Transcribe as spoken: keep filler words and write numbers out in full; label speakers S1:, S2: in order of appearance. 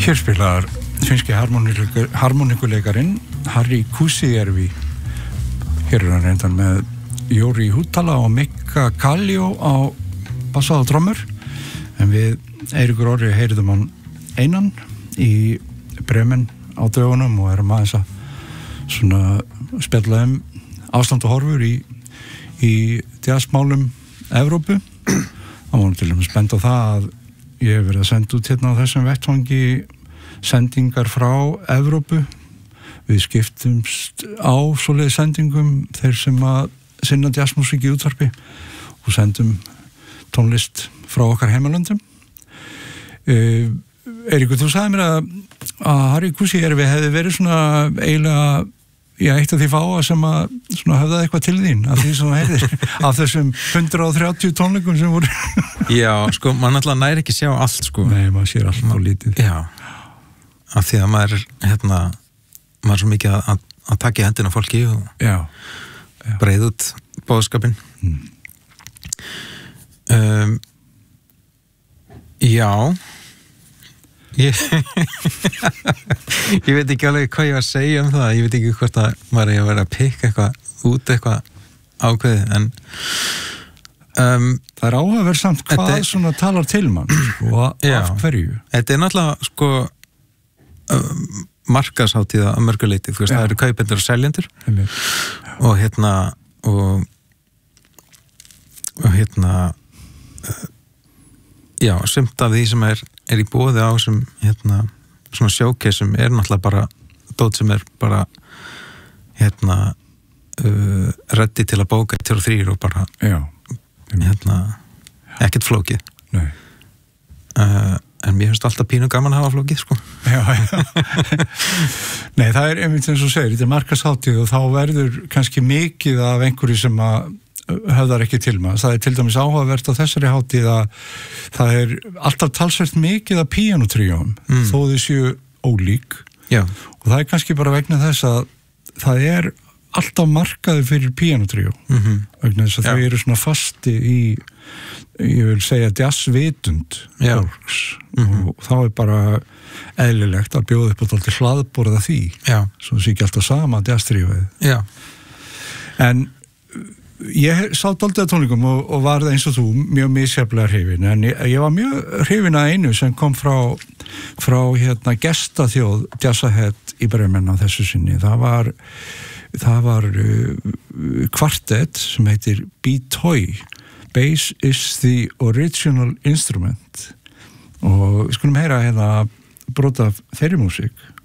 S1: Hér spilar finnski harmonikuleikarinn Harri Kuusijärvi. Hér er hann reyndan með Jóri Hútala og Mikka Kallio á bassa og trommur, en við Eiríkur Orri heyrðum hann einan í Bremen á dögunum og erum aðeins að svona spjalla um ástand og horfur í, í jazzmálum Evrópu. Það var til dæmis spennt á það að ég hef verið að senda út hérna á þessum vettvangi sendingar frá Evrópu. Við skiptumst á svoleiðis sendingum þeir sem að sinna jazzmusík í útvarpi og sendum tónlist frá okkar heimalöndum. Uh, Eiríkur, þú sagði mér að, að Harri Kuusijärvi hefði verið svona eiginlega, já, eitt af því fáa sem að svona höfðaði eitthvað til þín af því sem það heitir, af þessum hundrað og þrjátíu tónleikum sem voru.
S2: Já, sko, maður náttúrulega næri ekki sjá allt, sko.
S1: Nei, maður sér allt á lítið.
S2: Já, af því að maður er, hérna, maður er svo mikið að, að taka í hendina fólki og
S1: já, já.
S2: breið út boðskapinn.
S1: Mm.
S2: Um, já, ég, ég veit ekki alveg hvað ég var að segja um það, ég veit ekki hvort að maður er að vera að pikka eitthvað út eitthvað ákveðið, en um,
S1: það er áhugaverð samt hvað
S2: er,
S1: svona talar til mann og af hverju. Þetta
S2: er náttúrulega sko um, markaðsháttíð að mörguleiti, þú veist, já. Það eru kaupendur og seljendur og hérna og, og hérna uh, já, sumt af því sem er, er í boði á sem hérna, svona sjókeisum er náttúrulega bara dót sem er bara hérna uh, reddi til að bóka til og þrýr og bara
S1: já,
S2: hérna ekkert flókið.
S1: Nei.
S2: Uh, en mér finnst alltaf pínu gaman að hafa flókið, sko.
S1: Já, já. Nei, það er einmitt eins og segir, þetta er markaðsháttíð og þá verður kannski mikið af einhverju sem að höfðar ekki til maður. Það er til dæmis áhugavert á þessari hátíð að það er alltaf talsvert mikið af píanótríóum, mm. þó þau séu ólík.
S2: Já.
S1: Og það er kannski bara vegna þess að það er alltaf markaður fyrir píanótríó.
S2: Mm-hmm.
S1: Vegna þess að þau eru svona fasti í, ég vil segja, jazzvitund fólks. Mm-hmm. Og þá er bara eðlilegt að bjóða upp á dálítið hlaðborða því. Já. Svo sé ekki alltaf sama jazztríóið.
S2: Já.
S1: En ég sá dálítið að tónleikum og, og var eins og þú mjög misjaflega hrifin, en ég, ég var mjög hrifin að einu sem kom frá, frá hérna gestaþjóð Jazzahead í Bremen á þessu sinni. Það var, það var uh, kvartett sem heitir B-Toy, Bass is the Original Instrument, og við skulum heyra hérna brot af þeirri músík.